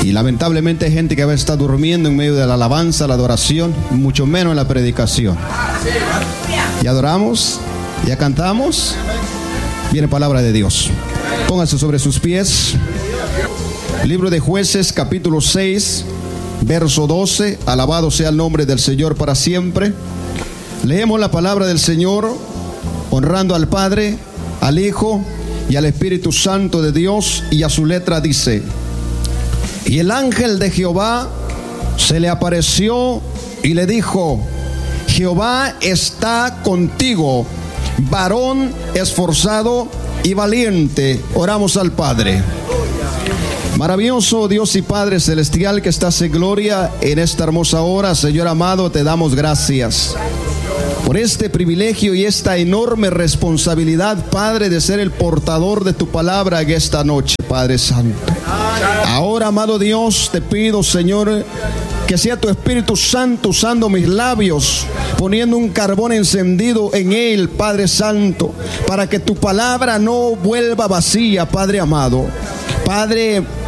Y lamentablemente hay gente que a veces está durmiendo en medio de la alabanza, la adoración, mucho menos en la predicación. ¿Ya adoramos? ¿Ya cantamos? Viene palabra de Dios. Pónganse sobre sus pies. Libro de Jueces, capítulo 6, verso 12. Alabado sea el nombre del Señor para siempre. Leemos la palabra del Señor, honrando al Padre, al Hijo y al Espíritu Santo de Dios. Y a su letra dice: y el ángel de Jehová se le apareció y le dijo: Jehová está contigo, varón esforzado y valiente. Oramos al Padre. Maravilloso Dios y Padre celestial que estás en gloria en esta hermosa hora, Señor amado, te damos gracias por este privilegio y esta enorme responsabilidad, Padre, de ser el portador de tu palabra en esta noche, Padre Santo. Ahora, amado Dios, te pido, Señor, que sea tu Espíritu Santo usando mis labios, poniendo un carbón encendido en él, Padre Santo, para que tu palabra no vuelva vacía, Padre amado. Padre,